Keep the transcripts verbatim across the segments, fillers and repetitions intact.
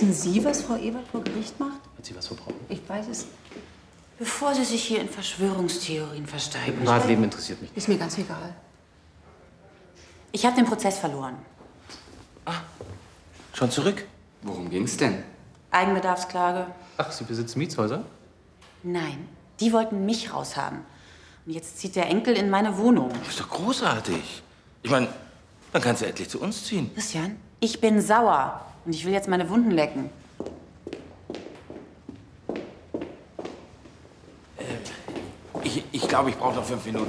Wissen Sie, was Frau Ebert vor Gericht macht? Hat sie was verbrochen? Ich weiß es. Bevor Sie sich hier in Verschwörungstheorien versteigen. Ihr Privatleben interessiert mich nicht. Ist mir ganz egal. Ich habe den Prozess verloren. Ah, schon zurück? Worum ging's denn? Eigenbedarfsklage. Ach, Sie besitzen Mietshäuser? Nein, die wollten mich raushaben. Und jetzt zieht der Enkel in meine Wohnung. Das ist doch großartig. Ich meine, dann kannst du endlich zu uns ziehen. Christian, ich bin sauer. Und ich will jetzt meine Wunden lecken. Ich, ich glaube, ich brauche noch fünf Minuten.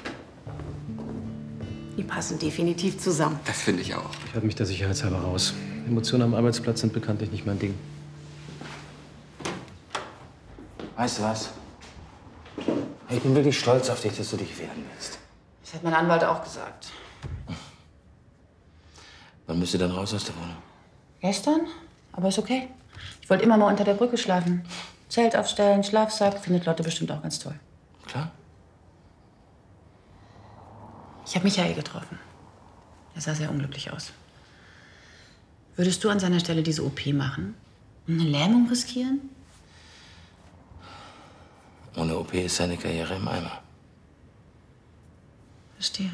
Die passen definitiv zusammen. Das finde ich auch. Ich halte mich da sicherheitshalber raus. Emotionen am Arbeitsplatz sind bekanntlich nicht mein Ding. Weißt du was? Ich bin wirklich stolz auf dich, dass du dich wehren willst. Das hat mein Anwalt auch gesagt. Wann müsst ihr dann raus aus der Wohnung? Gestern? Aber ist okay. Ich wollte immer mal unter der Brücke schlafen. Zelt aufstellen, Schlafsack. Findet Lotte bestimmt auch ganz toll. Klar. Ich habe Michael getroffen. Er sah sehr unglücklich aus. Würdest du an seiner Stelle diese O P machen? Und eine Lähmung riskieren? Ohne O P ist seine Karriere im Eimer. Verstehe.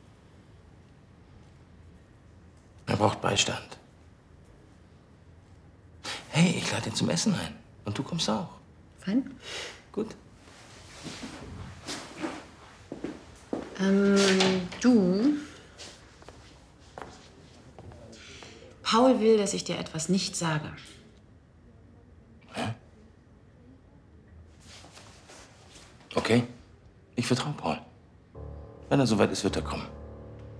Er braucht Beistand. Hey, ich lade ihn zum Essen ein. Und du kommst auch. Fein. Gut. Ähm, du... Paul will, dass ich dir etwas nicht sage. Hä? Okay. Ich vertraue Paul. Wenn er soweit ist, wird er kommen.